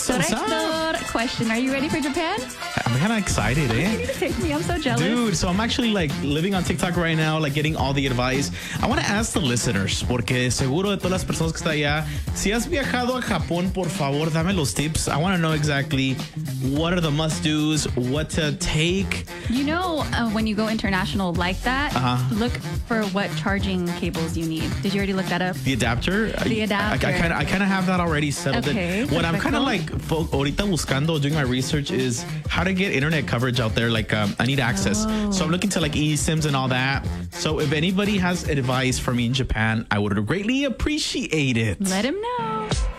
What's up? Rector question. Are you ready for Japan? I'm kind of excited, You eh? need to take me. I'm so jealous. Dude, so I'm actually like living on TikTok right now, like getting all the advice. I want to ask the listeners, porque seguro de todas las personas que están allá, si has viajado a Japón, por favor, dame los tips. I want to know exactly what are the must-dos, what to take. You know, when you go international like that, look for what charging cables you need. Did you already look that up? The adapter? The adapter. I kind of have that already settled. Okay, What I'm kind of perfecto. like ahorita buscando, doing my research is how to get internet coverage out there. Like I need access. So I'm looking to like eSIMs and all that. So if anybody has advice for me in Japan, I would greatly appreciate it. Let him know.